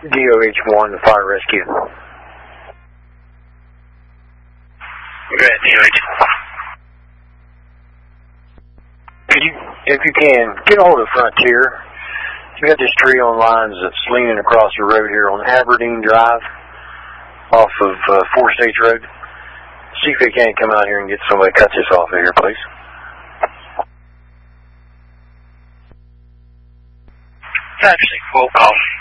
DOH-1, the fire rescue. Go ahead, DOH. Could you, if you can, get a hold of Frontier. You got this tree on lines that's leaning across the road here on Aberdeen Drive off of 4 States Road. See if they can't come out here and get somebody to cut this off of here, please. Interesting. We'll call.